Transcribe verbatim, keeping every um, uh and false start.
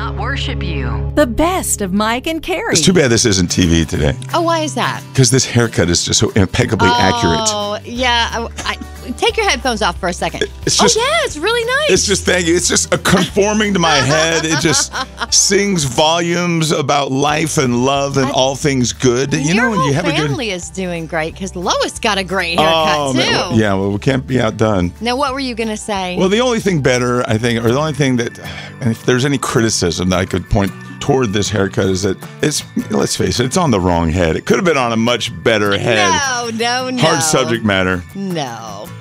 not worship you. The best of Mike and Carrie. It's too bad this isn't T V today. Oh, why is that? Because this haircut is just so impeccably accurate. Oh, yeah. I, I, take your headphones off for a second. It's just, oh, yeah, it's really nice. It's just, thank you. It's just uh, conforming to my head. It just sings volumes about life and love and I, all things good. You your know, when whole you have family a good... is doing great because Lois got a great haircut, oh, too. Man, well, yeah, well, we can't be outdone. Now, what were you going to say? Well, the only thing better, I think, or the only thing that, and if there's any criticism that I could point toward this haircut is that it's, let's face it, it's on the wrong head. It could have been on a much better head. No, no, no. Hard subject matter. No.